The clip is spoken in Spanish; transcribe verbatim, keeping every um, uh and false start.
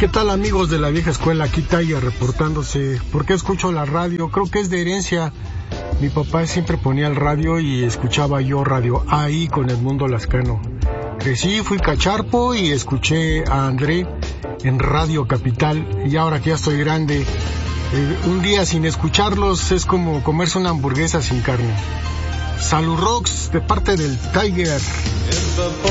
¿Qué tal, amigos de la vieja escuela? Aquí Tiger reportándose. ¿Por qué escucho la radio? Creo que es de herencia. Mi papá siempre ponía el radio y escuchaba yo radio ahí con Edmundo Lascano. Crecí, fui cacharpo y escuché a André en Radio Capital. Y ahora que ya estoy grande, eh, un día sin escucharlos es como comerse una hamburguesa sin carne. Salud Rocks de parte del Tiger.